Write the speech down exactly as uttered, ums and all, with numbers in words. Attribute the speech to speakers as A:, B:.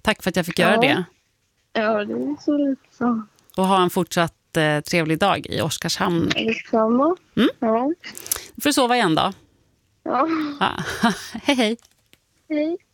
A: Tack för att jag fick göra
B: Ja.
A: det.
B: Ja, det är så lite så.
A: Och ha en fortsatt eh, trevlig dag i Oskarshamn.
B: Detsamma.
A: Mm.
B: Ja.
A: Du får sova igen då.
B: Ja.
A: Ja. Hej hej.
B: Hej.